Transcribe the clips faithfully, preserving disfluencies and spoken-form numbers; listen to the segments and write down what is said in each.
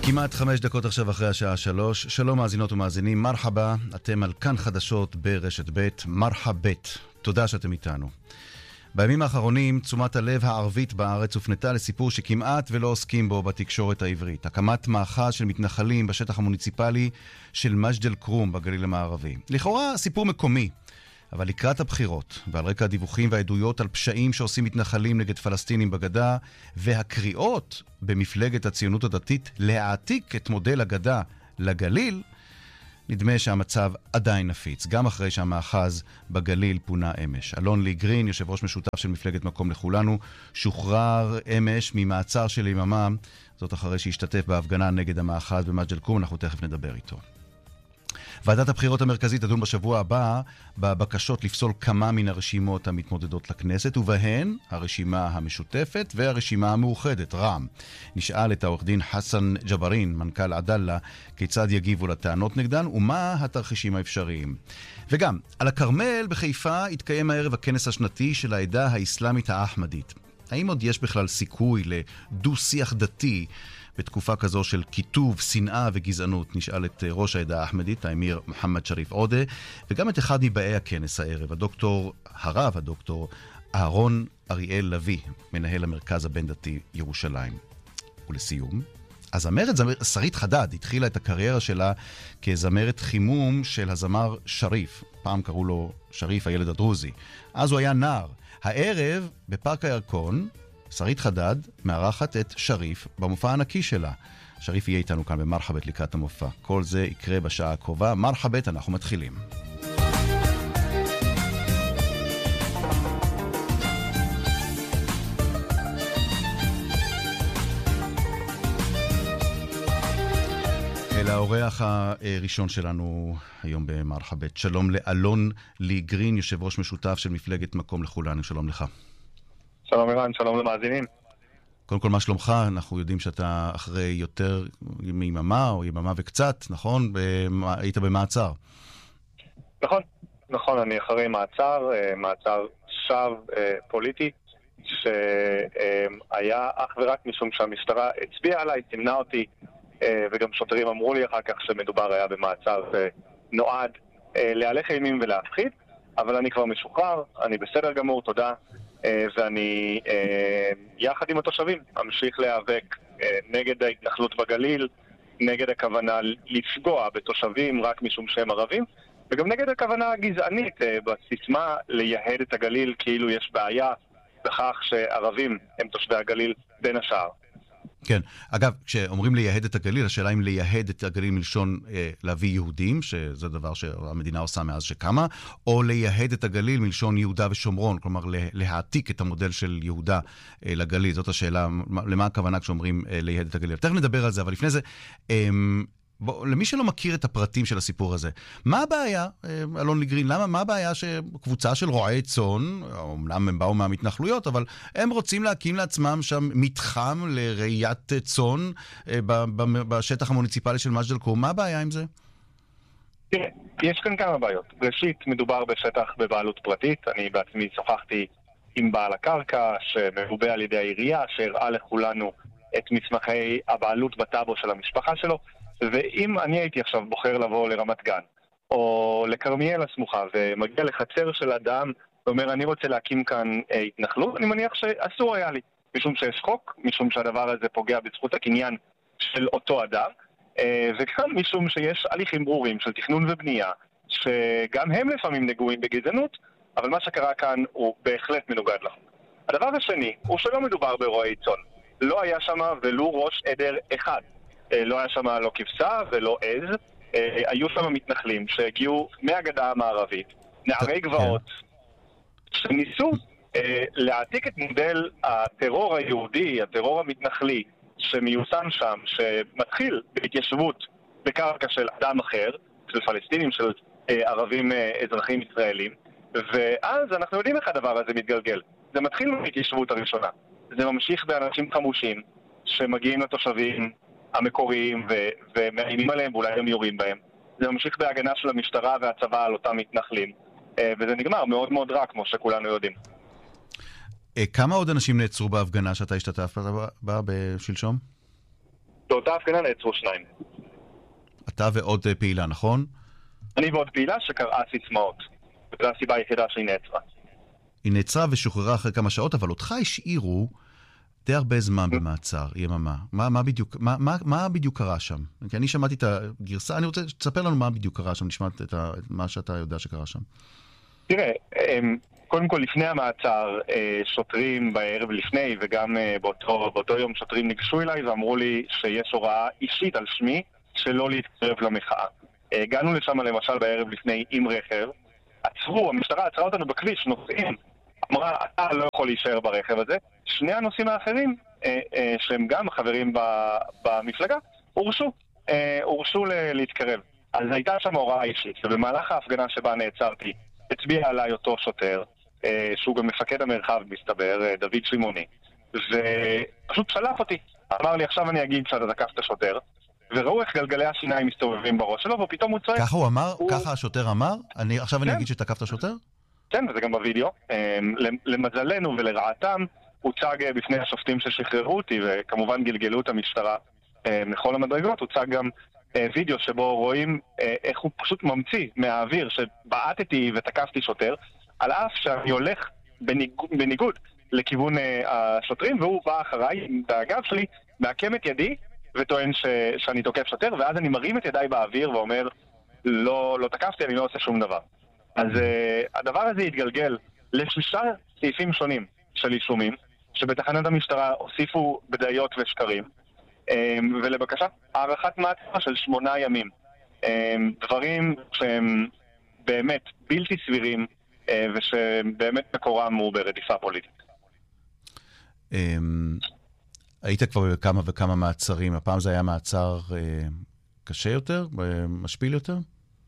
כמעט חמש דקות עכשיו אחרי השעה שלוש. שלום מאזינות ומאזינים, מרחבה, אתם על כאן חדשות ברשת ב', מרחבת. תודה שאתם איתנו. בימים האחרונים תשומת הלב הערבית בארץ הופנתה לסיפור שכמעט ולא עוסקים בו בתקשורת העברית. הקמת מאחז של מתנחלים בשטח המוניציפלי של מג'ד אל-כרום בגליל המערבי. לכאורה סיפור מקומי, אבל לקראת הבחירות, ועל רקע הדיווחים והעדויות על פשעים שעושים מתנחלים נגד פלסטינים בגדה, והקריאות במפלגת הציונות הדתית להעתיק את מודל הגדה לגליל, נדמה שהמצב עדיין נפיץ, גם אחרי שהמאחז בגליל פונה אמש. אלון לי גרין, יושב ראש משותף של מפלגת מקום לכולנו, שוחרר אמש ממעצר של יממה, זאת אחרי שהשתתף בהפגנה נגד המאחז במג'ד אל-כרום, אנחנו תכף נדבר איתו. ועדת הבחירות המרכזית תדון בשבוע הבא בבקשות לפסול כמה מן הרשימות המתמודדות לכנסת, ובהן הרשימה המשותפת והרשימה המאוחדת, רע"מ. נשאל את העורך דין חסן ג'בארין, מנכ"ל עדאלה, כיצד יגיבו לטענות נגדן ומה התרחישים האפשריים. וגם, על הכרמל בחיפה התקיים הערב הכנס השנתי של העדה האסלאמית האחמדית. האם עוד יש בכלל סיכוי לדו-שיח דתי בתקופה כזו של כיתוב, שנאה וגזענות? נשאל את ראש העדה האחמדית, האמיר מוחמד שריף עודה, וגם את אחד מבאי הכנס הערב, הדוקטור הרב, הדוקטור אהרון אריאל לוי, מנהל המרכז הבין-דתי ירושלים. ולסיום, הזמרת שרית חדד התחילה את הקריירה שלה כזמרת חימום של הזמר שריף. פעם קראו לו שריף הילד הדרוזי. אז הוא היה נער. הערב, בפארק הירקון, שרית חדד מארחת את שריף במופע הענקי שלה. שריף יהיה איתנו כאן במרחבת לקראת המופע. כל זה יקרה בשעה הקרובה. מרחבת, אנחנו מתחילים. אל האורח הראשון שלנו היום במרחבת. שלום לאלון לי גרין, יושב ראש משותף של מפלגת מקום לכולנו. שלום לך. שלום אירן, שלום למאזינים. קודם כל, מה שלומך? אנחנו יודעים שאתה אחרי יותר מיממה או יממה וקצת, נכון? היית במעצר. נכון, נכון, אני אחרי מעצר, מעצר שווא פוליטי, שהיה אך ורק משום שהמשטרה הצביעה עליי, תמנע אותי, וגם שוטרים אמרו לי אחר כך שמדובר היה במעצר שנועד להלך אימים ולהפחיד, אבל אני כבר משוחרר, אני בסדר גמור, תודה. ואני יחד עם התושבים אמשיך להיאבק נגד ההתנחלות בגליל, נגד הכוונה לפגוע בתושבים רק משום שהם ערבים, וגם נגד הכוונה הגזענית בסיסמה לייהד את הגליל כאילו יש בעיה בכך שערבים הם תושבי הגליל בין השאר. כן, אגב, כשאומרים לייהד את הגליל, השאלה אם לייהד את הגליל מלשון אה, להביא יהודים, שזה דבר שהמדינה עושה מאז שקמה, או לייהד את הגליל מלשון יהודה ושומרון, כלומר להעתיק את המודל של יהודה אה, לגליל. זאת השאלה, למה הכוונה כשאומרים אה, לייהד את הגליל. תכף נדבר על זה, אבל לפני זה, אה, בוא, למי שלא מכיר את הפרטים של הסיפור הזה, מה הבעיה, אלון לי גרין, למה, מה הבעיה שקבוצה של רועי צאן, אומנם הם באו מהמתנחלויות, אבל הם רוצים להקים לעצמם שם מתחם לראיית צאן בשטח המוניציפלי של מג'ד אל-כרום? מה הבעיה עם זה? תראה, יש כאן כמה בעיות. ראשית, מדובר בשטח בבעלות פרטית. אני בעצמי שוחחתי עם בעל הקרקע שמגובה על ידי העירייה, שהראה לכולנו את מסמכי הבעלות בטאבו של המשפחה שלו. ואם אני הייתי עכשיו בוחר לבוא לרמת גן, או לקרמיאל הסמוכה, ומגיע לחצר של אדם, ואומר, אני רוצה להקים כאן אה, התנחלות, אני מניח שאסור היה לי, משום שיש חוק, משום שהדבר הזה פוגע בזכות הקניין של אותו אדם, אה, וגם משום שיש הליכים ברורים של תכנון ובנייה, שגם הם לפעמים נגועים בגזענות, אבל מה שקרה כאן הוא בהחלט מנוגד לחוק. הדבר השני, הוא שלא מדובר ברועי צאן. לא היה שם ולו ראש עדר אחד. לא היה שם לא כבשה ולא עז, היו שם מתנחלים שהגיעו מהגדה המערבית, נערי גבעות, שניסו להעתיק את מודל הטרור היהודי, הטרור המתנחלי, שמיושם שם, שמתחיל בהתיישבות בקרקע של אדם אחר, של פלסטינים, של ערבים אזרחים ישראלים, ואז אנחנו יודעים איך הדבר הזה מתגלגל. זה מתחיל בהתיישבות הראשונה. זה ממשיך באנשים חמושים שמגיעים לתושבים המקוריים ו- ומאיימים עליהם ואולי הם יורים בהם. זה ממשיך בהגנה של המשטרה והצבא על אותם מתנחלים. וזה נגמר מאוד מאוד רע, כמו שכולנו יודעים. כמה עוד אנשים נעצרו בהפגנה שאתה השתתפת בה בשלשום? באותה הפגנה נעצרו שניים. אתה ועוד פעילה, נכון? אני ועוד פעילה שקראה סיסמאות. וזו הסיבה היחידה שהיא נעצרה. היא נעצרה ושוחררה אחרי כמה שעות, אבל אותך השאירו די הרבה זמן במעצר, יממה. מה, מה בדיוק, מה, מה, מה בדיוק קרה שם? כי אני שמעתי את הגרסה, אני רוצה שתספר לנו מה בדיוק קרה שם, נשמע את ה, מה שאתה יודע שקרה שם. תראה, קודם כל לפני המעצר, שוטרים בערב לפני וגם באותו, באותו יום שוטרים ניגשו אליי ואמרו לי שיש הוראה אישית על שמי שלא להתקרב למחאה. הגענו לשם למשל בערב לפני עם רכב, עצרו, המשטרה עצרה אותנו בכביש, נוסעים, אמרה, אתה לא יכול להישאר ברכב הזה. שני הנושאים האחרים, אה, אה, שהם גם חברים במפלגה, הורשו, אה, הורשו להתקרב. אז הייתה שם הוראה אישית, ובמהלך ההפגנה שבה נעצרתי, הצביע עליי אותו שוטר, אה, שהוא גם מפקד המרחב, מסתבר, אה, דוד שמעוני, ופשוט שלח אותי. אמר לי, עכשיו אני אגיד שאתה תקפת שוטר, וראו איך גלגלי השיניים מסתובבים בראש שלו, ופתאום הוא צועק. ככה הוא אמר? הוא... ככה השוטר אמר? אני, עכשיו כן. אני אגיד שתקפת שוטר? כן, וזה גם בווידאו. למזלנו ולרעתם, הוצג בפני השופטים ששחררו אותי, וכמובן גלגלו את המשטרה מכל המדרגות, הוצג גם וידאו שבו רואים איך הוא פשוט ממציא מהאוויר שבעטתי ותקפתי שוטר, על אף שאני הולך בניגוד, בניגוד לכיוון השוטרים, והוא בא אחריי, בגב שלי, מעקם את ידי, וטוען ש, שאני תוקף שוטר, ואז אני מרים את ידיי באוויר ואומר, לא, לא תקפתי, אני לא עושה שום דבר. אז uh, הדבר הזה התגלגל לשישה סעיפים שונים של אישומים, שבתחנת המשטרה הוסיפו בדיות ושקרים, um, ולבקשה הערכת מעצר של שמונה ימים. Um, דברים שהם באמת בלתי סבירים, uh, ושבאמת מקורם הוא ברדיפה פוליטית. Um... היית כבר בכמה וכמה מעצרים, הפעם זה היה מעצר אה, קשה יותר, אה, משפיל יותר?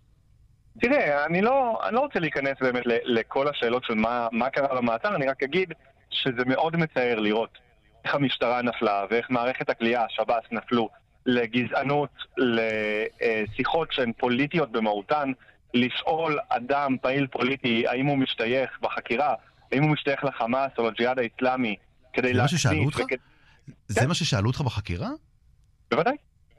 תראה, אני לא, אני לא רוצה להיכנס באמת לכל השאלות של מה, מה קרה במעצר, אני רק אגיד שזה מאוד מצער לראות איך המשטרה נפלה ואיך מערכת הכלייה, השב"ס נפלו לגזענות, לשיחות שהן פוליטיות במהותן, לשאול אדם פעיל פוליטי האם הוא משתייך בחקירה, האם הוא משתייך לחמאס או לג'יהאד האסלאמי, כדי זה מה ששאלו אותך? וכד... זה כן? מה ששאלו אותך בחקירה? בוודאי.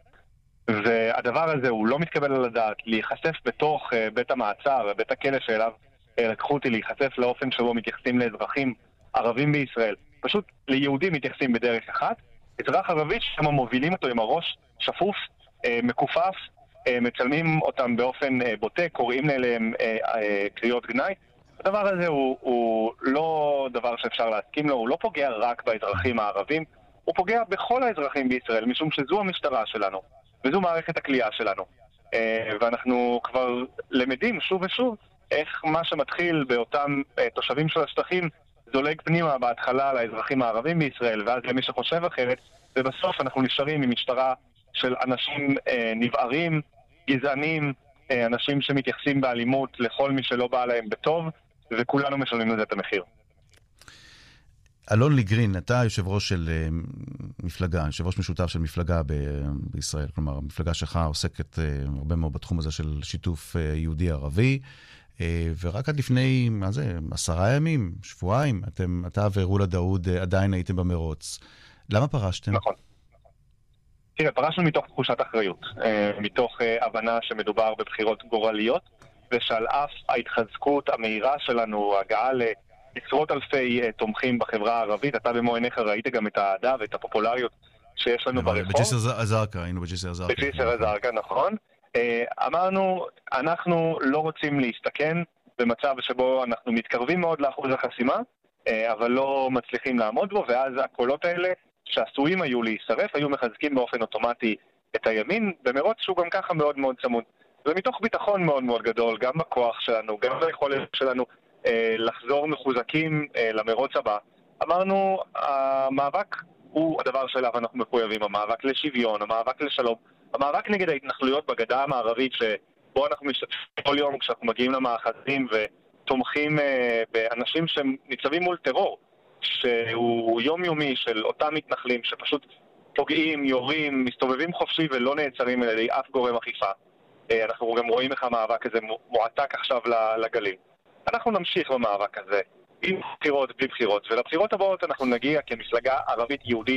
והדבר הזה הוא לא מתקבל על הדעת, להיחשף בתוך uh, בית המעצר, בית הכלא שאליו uh, לקחו אותי, להיחשף לאופן שבו מתייחסים לאזרחים ערבים בישראל. פשוט ליהודים מתייחסים בדרך אחת, אזרח ערבי שהם מובילים אותו עם הראש שפוף, uh, מקופף, uh, מצלמים אותם באופן uh, בוטה, קוראים אליהם uh, uh, קריאות גנאי. הדבר הזה הוא, הוא לא דבר שאפשר להסכים לו, הוא לא פוגע רק באזרחים הערבים, הוא פוגע בכל האזרחים בישראל, משום שזו המשטרה שלנו, וזו מערכת הכלייה שלנו. ואנחנו כבר למדים שוב ושוב איך מה שמתחיל באותם תושבים של השטחים זולג פנימה בהתחלה לאזרחים הערבים בישראל, ואז למי שחושב אחרת, ובסוף אנחנו נשארים עם משטרה של אנשים נבערים, גזענים, אנשים שמתייחסים באלימות לכל מי שלא בא להם בטוב, וכולנו משלמים לזה את המחיר. אלון ליגרין, אתה יושב ראש של מפלגה, יושב ראש משותף של מפלגה ב- בישראל, כלומר, המפלגה שלך עוסקת הרבה מאוד בתחום הזה של שיתוף יהודי-ערבי, ורק עד לפני, מה זה, עשרה ימים, שבועיים, אתם, אתה ורולה דאוד עדיין הייתם במרוץ. למה פרשתם? נכון. תראה, פרשנו מתוך תחושת אחריות, מתוך הבנה שמדובר בבחירות גורליות, ושעל אף ההתחזקות המהירה שלנו, הגעה ל... עשרות אלפי uh, תומכים בחברה הערבית, אתה במו עיניך ראית גם את האהדה ואת הפופולריות שיש לנו ברחוב. בג'סר א-זרקא, היינו בג'סר א-זרקא. בג'סר א-זרקא, נכון. Uh, אמרנו, אנחנו לא רוצים להסתכן במצב שבו אנחנו מתקרבים מאוד לאחוז החסימה, uh, אבל לא מצליחים לעמוד בו, ואז הקולות האלה שעשויים היו להישרף, היו מחזקים באופן אוטומטי את הימין, במרוץ שהוא גם ככה מאוד מאוד צמוד. ומתוך ביטחון מאוד מאוד גדול, גם בכוח שלנו, גם ביכולת שלנו, לחזור מחוזקים למרוץ הבא. אמרנו, המאבק הוא הדבר שאליו אנחנו מחויבים, המאבק לשוויון, המאבק לשלום, המאבק נגד ההתנחלויות בגדה המערבית, שבו אנחנו משתתפים כל יום כשאנחנו מגיעים למאחזים ותומכים באנשים שניצבים מול טרור, שהוא יומיומי של אותם מתנחלים שפשוט פוגעים, יורים, מסתובבים חופשי ולא נעצרים על ידי אף גורם אכיפה. אנחנו גם רואים איך המאבק הזה מועתק עכשיו לגליל. אנחנו נמשיך במאבק הזה, עם בחירות, בלי בחירות, ולבחירות הבאות אנחנו נגיע כמפלגה ערבית יהודית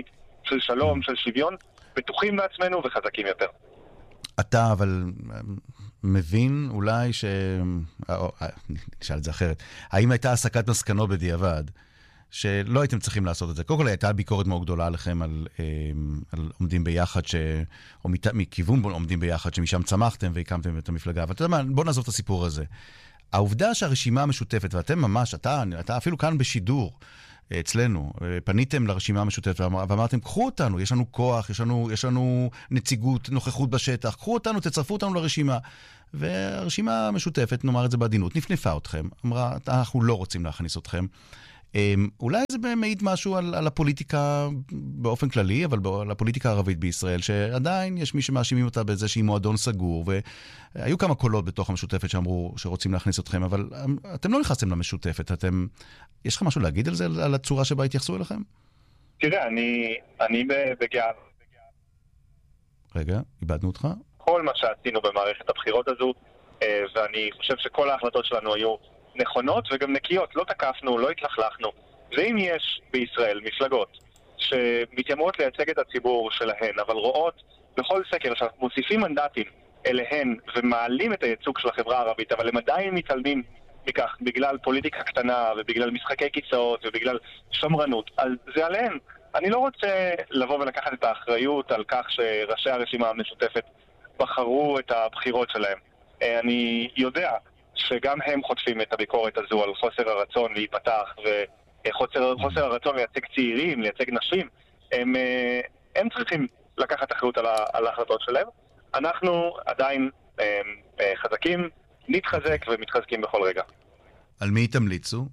של שלום, של שוויון, בטוחים בעצמנו וחזקים יותר. אתה אבל מבין אולי ש... נשאל את זה אחרת. האם הייתה הסקת מסקנות בדיעבד שלא הייתם צריכים לעשות את זה? קודם כל הייתה ביקורת מאוד גדולה עליכם על, על עומדים ביחד, ש... או מכיוון עומדים ביחד, שמשם צמחתם והקמתם את המפלגה. אבל אתה יודע מה, בוא נעזוב את הסיפור הזה. העובדה שהרשימה המשותפת, ואתם ממש, אתה, אתה אפילו כאן בשידור, אצלנו, פניתם לרשימה המשותפת ואמרתם, קחו אותנו, יש לנו כוח, יש לנו, יש לנו נציגות, נוכחות בשטח, קחו אותנו, תצרפו אותנו לרשימה. והרשימה המשותפת, נאמר את זה בעדינות, נפנפה אתכם, אמרה, אנחנו לא רוצים להכניס אתכם. אולי זה מעיד משהו על, על הפוליטיקה באופן כללי, אבל על הפוליטיקה הערבית בישראל, שעדיין יש מי שמאשימים אותה בזה שהיא מועדון סגור, והיו כמה קולות בתוך המשותפת שאמרו שרוצים להכניס אתכם, אבל אתם לא נכנסתם למשותפת. אתם, יש לך משהו להגיד על זה, על הצורה שבה התייחסו אליכם? תראה, אני, אני בגאה. רגע, איבדנו אותך? כל מה שעשינו במערכת הבחירות הזו, ואני חושב שכל ההחלטות שלנו היו נכונות וגם נקיות, לא תקפנו, לא התלכלכנו. ואם יש בישראל מפלגות שמתיימרות לייצג את הציבור שלהן, אבל רואות בכל סקר שאנחנו מוסיפים מנדטים אליהן ומעלים את הייצוג של החברה הערבית, אבל הם עדיין מתעלמים מכך בגלל פוליטיקה קטנה ובגלל משחקי כיסאות ובגלל שמרנות, אז זה עליהם. אני לא רוצה לבוא ולקחת את האחריות על כך שראשי הרשימה המשותפת בחרו את הבחירות שלהם. אני יודע שגם הם חוטפים את הביקורת הזו על חוסר הרצון להיפתח וחוסר חוסר הרצון לייצג צעירים, לייצג נשים. הם, הם צריכים לקחת אחריות על, על ההחלטות שלהם. אנחנו עדיין חזקים, נתחזק ומתחזקים בכל רגע. על מי תמליצו?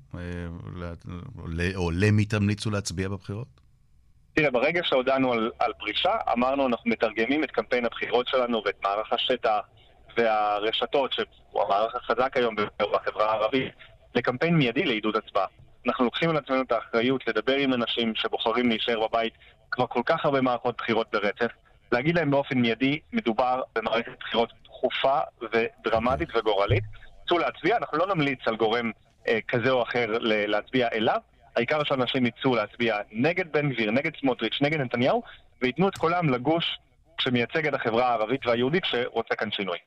או למי תמליצו להצביע בבחירות? תראה, ברגע שהודענו על, על פרישה, אמרנו אנחנו מתרגמים את קמפיין הבחירות שלנו ואת מערך השטח והרשתות, שהוא המערך החזק היום בחברה הערבית, לקמפיין מיידי לעידוד הצבעה. אנחנו לוקחים על עצמנו את האחריות לדבר עם אנשים שבוחרים להישאר בבית כבר כל כך הרבה מערכות בחירות ברצף, להגיד להם באופן מיידי, מדובר במערכת בחירות דחופה ודרמטית וגורלית. צאו להצביע, אנחנו לא נמליץ על גורם אה, כזה או אחר להצביע אליו, העיקר שאנשים יצאו להצביע נגד בן גביר, נגד סמוטריץ', נגד נתניהו, ויתנו את קולם לגוש שמייצג את החברה הערבית והיהודית שרוצה כאן שינוי.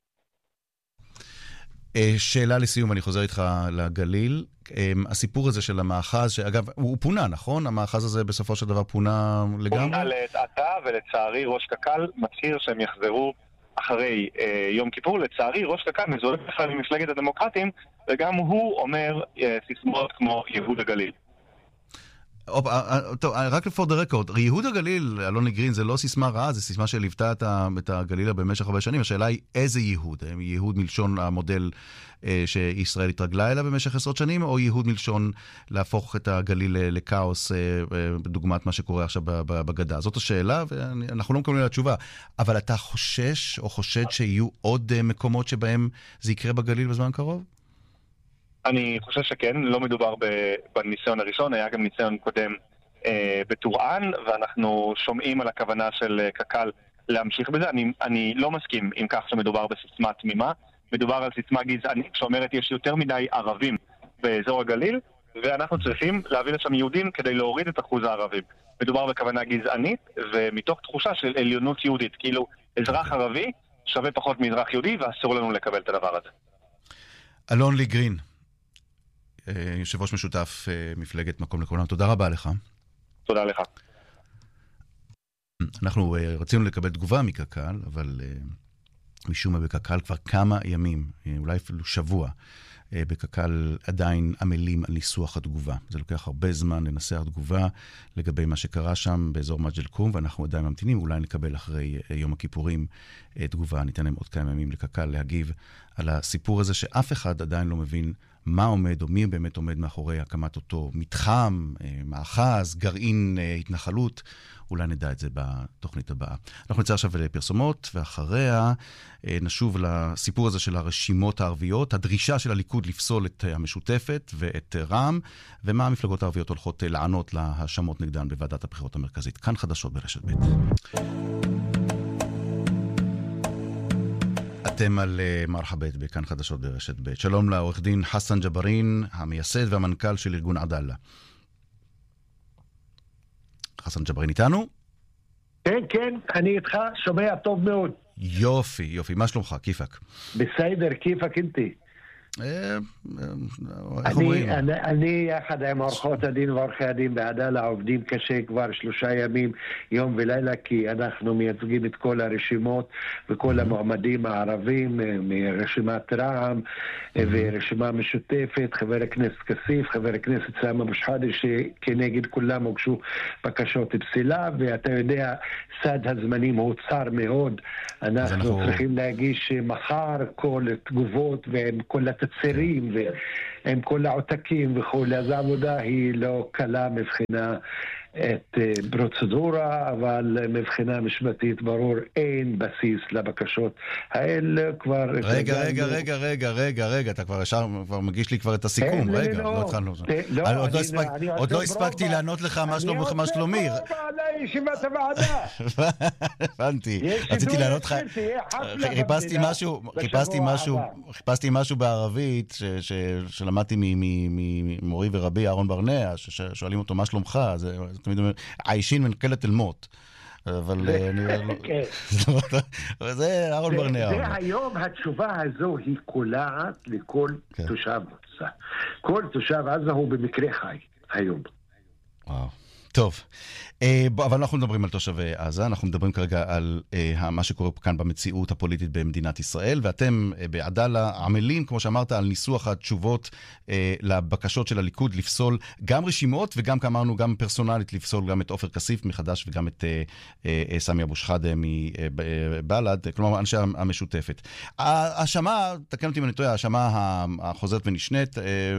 שאלה לסיום, אני חוזר איתך לגליל. הסיפור הזה של המאחז, שאגב, הוא פונה, נכון? המאחז הזה בסופו של דבר פונה לגמרי? פונה לתעתה, ולצערי ראש קק"ל מצהיר שהם יחזרו אחרי אה, יום כיפור. לצערי ראש קק"ל מזוהה בכלל ממפלגת הדמוקרטים, וגם הוא אומר אה, סיסמאות כמו יהוד הגליל. אופ, טוב, רק לפור דה רקורד, ייהוד הגליל, אלוני גרין, זה לא סיסמה רעה, זה סיסמה שליוותה את הגליל במשך הרבה שנים. השאלה היא איזה ייהוד? ייהוד מלשון המודל אה, שישראל התרגלה אליו במשך עשרות שנים, או ייהוד מלשון להפוך את הגליל לקאוס, אה, אה, בדוגמת מה שקורה עכשיו בגדה? זאת השאלה, ואנחנו לא מקבלים לה תשובה. אבל אתה חושש או חושד שיהיו עוד אה, מקומות שבהם זה יקרה בגליל בזמן קרוב? אני חושב שכן, לא מדובר בניסיון הראשון, היה גם ניסיון קודם אה, בטורען, ואנחנו שומעים על הכוונה של קק"ל להמשיך בזה. אני, אני לא מסכים עם כך שמדובר בסיסמה תמימה, מדובר על סיסמה גזענית שאומרת יש יותר מדי ערבים באזור הגליל, ואנחנו צריכים להביא לשם יהודים כדי להוריד את אחוז הערבים. מדובר בכוונה גזענית, ומתוך תחושה של עליונות יהודית, כאילו אזרח ערבי שווה פחות מאזרח יהודי, ואסור לנו לקבל את הדבר הזה. אלון גרין, יושב ראש משותף מפלגת מקום לכולם, תודה רבה לך. תודה לך. אנחנו רצינו לקבל תגובה מקק"ל, אבל משום מה בקק"ל כבר כמה ימים, אולי אפילו שבוע, בקק"ל עדיין עמלים על ניסוח התגובה. זה לוקח הרבה זמן לנסח תגובה לגבי מה שקרה שם באזור מג'ל קום, ואנחנו עדיין ממתינים, אולי נקבל אחרי יום הכיפורים תגובה. ניתן להם עוד כמה ימים לקק"ל להגיב על הסיפור הזה שאף אחד עדיין לא מבין מה עומד או מי באמת עומד מאחורי הקמת אותו מתחם, מאחז, גרעין, התנחלות. אולי נדע את זה בתוכנית הבאה. אנחנו נצא עכשיו לפרסומות, ואחריה נשוב לסיפור הזה של הרשימות הערביות, הדרישה של הליכוד לפסול את המשותפת ואת רע"מ, ומה המפלגות הערביות הולכות לענות להאשמות נגדן בוועדת הבחירות המרכזית. כאן חדשות ברשת ב'. אתם על מרחבת בכאן חדשות ברשת ב'. שלום לעורך דין חסן ג'בארין, המייסד והמנכ"ל של ארגון עדאלה. חסן ג'בארין איתנו? כן, כן, אני איתך, שומע טוב מאוד. יופי, יופי. מה שלומך, כיפק? בסדר, כיפק אינתי. איך אומרים? אני, אני יחד עם עורכות הדין ועורכי הדין בעדאלה עובדים קשה כבר שלושה ימים, יום ולילה, כי אנחנו מייצגים את כל הרשימות וכל המועמדים הערבים מרשימת רע"מ ורשימה משותפת, חבר הכנסת כסיף, חבר הכנסת סמי אבו שחאדה, שכנגד כולם הוגשו בקשות פסילה, ואתה יודע, סד הזמנים הוא צר מאוד. אנחנו, אנחנו צריכים להגיש מחר כל תגובות ועם כל התצרים ועם כל העותקים וכו'. אז העבודה היא לא קלה מבחינה את פרוצדורה, אבל מבחינה משפטית ברור אין בסיס לבקשות האלה. כבר רגע, רגע, רגע, רגע, רגע, רגע, אתה כבר ישר, כבר מגיש לי כבר את הסיכום. רגע, לא התחלנו. עוד לא הספקתי לענות לך מה שלומך, מה שלומי. ישיבת הוועדה. הבנתי. רציתי לענות לך, חיפשתי משהו, חיפשתי משהו, חיפשתי משהו בערבית שלמדתי ממורי ורבי אהרון ברנע, ששואלים אותו מה שלומך, אז תמיד אומר, עיישין מנקלת אל מות. אבל זה אהרון ברנע. זה היום התשובה הזו היא קולעת לכל תושב עזה. כל תושב עזה הוא במקרה חי היום. וואו. טוב, אבל אנחנו מדברים על תושבי עזה, אנחנו מדברים כרגע על מה שקורה כאן במציאות הפוליטית במדינת ישראל, ואתם בעדאלה עמלים, כמו שאמרת, על ניסוח התשובות לבקשות של הליכוד לפסול גם רשימות, וגם כאמרנו, גם פרסונלית לפסול גם את עופר כסיף מחדש, וגם את סמי אבו שחאדה מבל"ד, כלומר אנשי המשותפת. ההאשמה, תקן אותי אם אני טועה, ההאשמה החוזרת ונשנית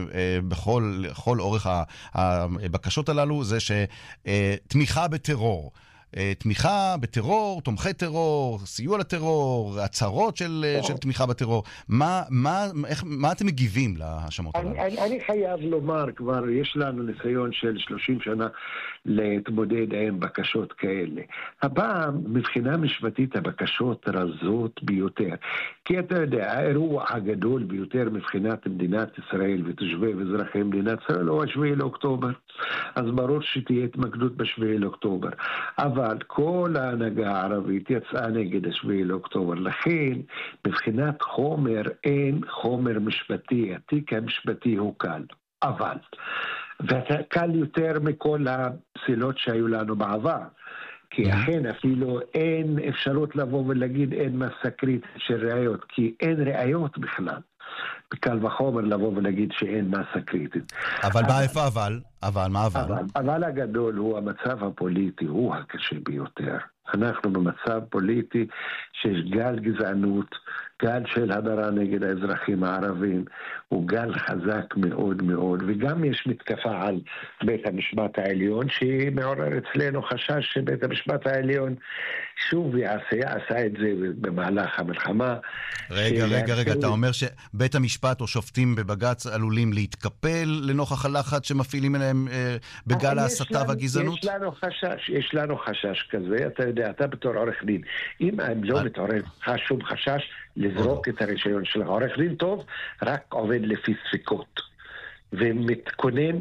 בכל אורך הבקשות הללו, זה ש תמיכה בטרור. תמיכה בטרור, תומכי טרור, סיוע לטרור, הצהרות של, של תמיכה בטרור. מה, מה, איך, מה אתם מגיבים להאשמות הללו? אני, אני חייב לומר, כבר יש לנו ניסיון של שלושים שנה להתמודד עם בקשות כאלה. הפעם, מבחינה משפטית, הבקשות רזות ביותר. כי אתה יודע, האירוע הגדול ביותר מבחינת מדינת ישראל ותושבי ואזרחי מדינת ישראל הוא השביעי לאוקטובר. אז ברור שתהיה התמקדות בשביעי לאוקטובר. אבל כל ההנהגה הערבית יצאה נגד השביעי לאוקטובר. לכן, מבחינת חומר, אין חומר משפטי. התיק המשפטי הוא קל. אבל, וקל יותר מכל הפסילות שהיו לנו בעבר. כי אכן אפילו אין אפשרות לבוא ולהגיד אין מסה קריטית של ראיות, כי אין ראיות בכלל. בקל וחומר לבוא ולהגיד שאין מסה קריטית. אבל מה איפה אבל? אבל מה אבל? אבל, אבל הגדול הוא המצב הפוליטי, הוא הקשה ביותר. אנחנו במצב פוליטי שיש גל גזענות, גל של הדרה נגד האזרחים הערבים, הוא גל חזק מאוד מאוד, וגם יש מתקפה על בית המשפט העליון, שמעורר אצלנו חשש שבית המשפט העליון שוב יעשה, עשה את זה במהלך המלחמה. רגע, רגע, רגע, אתה אומר שבית המשפט או שופטים בבג"ץ עלולים להתקפל לנוכח הלחץ שמפעילים אליהם אה, בגל ההסתה והגזענות? יש לנו חשש, יש לנו חשש כזה, אתה יודע, אתה בתור עורך דין, אם לא מתעורר שום חשש לזרוק את הרישיון שלך, עורך דין טוב רק עובד לפי ספיקות ומתכונן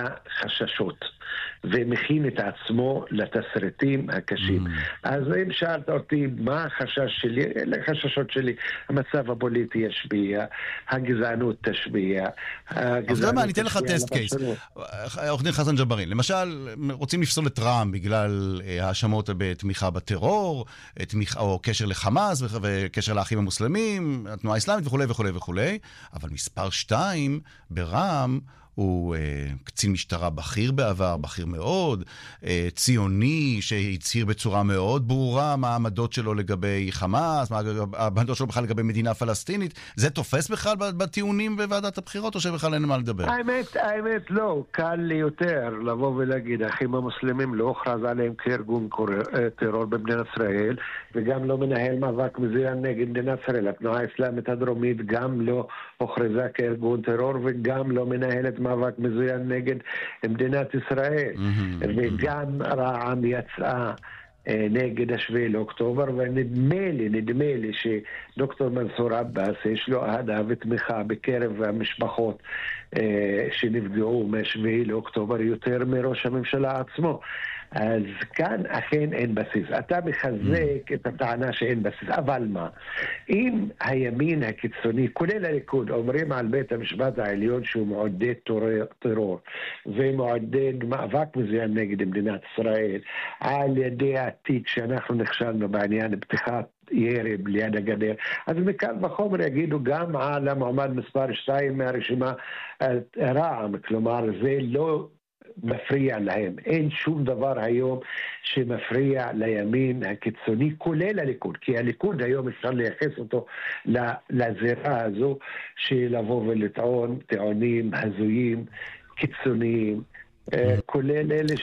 לחששות ומכין את עצמו לתסריטים הקשים. Mm. אז אם שאלת אותי מה החשש שלי, אלה החששות שלי, המצב הפוליטי ישביע, הגזענות תשביע. אז למה, אני אתן לך טסט קייס. עורך דין חסן ג'בארין, למשל, רוצים לפסול את רע"מ בגלל האשמות בתמיכה בטרור, תמיכה, או קשר לחמאס וקשר לאחים המוסלמים, התנועה האסלאמית וכו' וכו' וכו', אבל מספר שתיים ברע"מ הוא אה, קצין משטרה בכיר בעבר, בכיר מאוד, אה, ציוני שהצהיר בצורה מאוד ברורה מה העמדות שלו לגבי חמאס, מה העמדות שלו בכלל לגבי מדינה פלסטינית. זה תופס בכלל בטיעונים בוועדת הבחירות, או שבכלל אין מה לדבר? האמת, האמת לא. קל לי יותר לבוא ולהגיד, האחים המוסלמים לא הוכרז עליהם כארגון טרור במדינת ישראל, וגם לא מנהל מאבק מזוין נגד מדינת ישראל. התנועה האסלאמית הדרומית גם לא הוכרזה כארגון טרור, וגם לא מנהלת מאבק מזוין נגד מדינת ישראל. Mm-hmm. וגם רע"מ יצאה נגד השביעי לאוקטובר, ונדמה לי, נדמה לי שדוקטור מנסור עבאס יש לו אהדה ותמיכה בקרב המשפחות שנפגעו מהשביעי לאוקטובר יותר מראש הממשלה עצמו. אז כאן אכן אין בסיס. אתה מחזק את הטענה שאין בסיס, אבל מה? אם הימין הקיצוני, כולל הליכוד, אומרים על בית המשפט העליון שהוא מעודד טרור ומעודד מאבק מזוין נגד מדינת ישראל, על ידי העתיד שאנחנו נכשלנו בעניין פתיחת ירי ליד הגדר, אז מכאן בחומר יגידו גם על המועמד מספר שתיים מהרשימה רע"מ, כלומר זה לא מפריע להם. אין שום דבר היום שמפריע לימין הקיצוני, כולל הליכוד, כי הליכוד היום אפשר לייחס אותו לזירה הזו של לבוא ולטעון טיעונים הזויים, קיצוניים, כולל אלה